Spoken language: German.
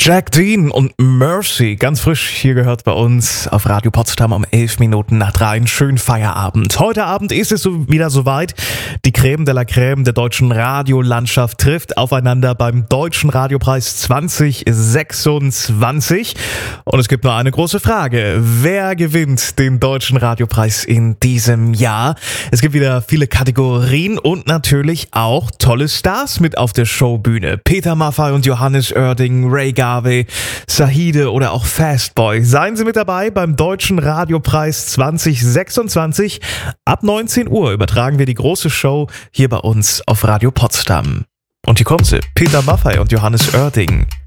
Jack Dean und Mercy, ganz frisch hier gehört bei uns auf Radio Potsdam um 11 Minuten nach 3. Einen schönen Feierabend. Heute Abend ist es wieder soweit. Die Creme de la Creme der deutschen Radiolandschaft trifft aufeinander beim Deutschen Radiopreis 2026. Und es gibt nur eine große Frage. Wer gewinnt den Deutschen Radiopreis in diesem Jahr? Es gibt wieder viele Kategorien und natürlich auch tolle Stars mit auf der Showbühne. Peter Maffay und Johannes Oerding, Ray Garvey, Sahide oder auch Fastboy. Seien Sie mit dabei beim Deutschen Radiopreis 2026. Ab 19 Uhr übertragen wir die große Show hier bei uns auf Radio Potsdam. Und hier kommen sie, Peter Maffay und Johannes Oerding.